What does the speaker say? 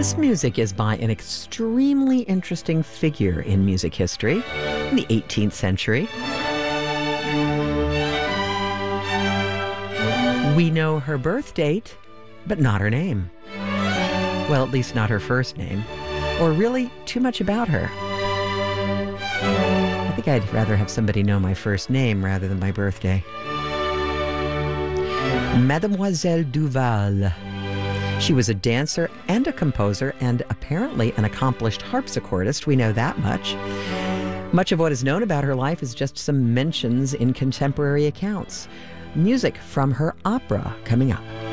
This music is by an extremely interesting figure in music history in the 18th century. We know her birth date, but not her name. Well, at least not her first name, or really too much about her. I think I'd rather have somebody know my first name rather than my birthday. Mademoiselle Duval. She was a dancer and a composer and apparently an accomplished harpsichordist. We know that much. Much of what is known about her life is just some mentions in contemporary accounts. Music from her opera coming up.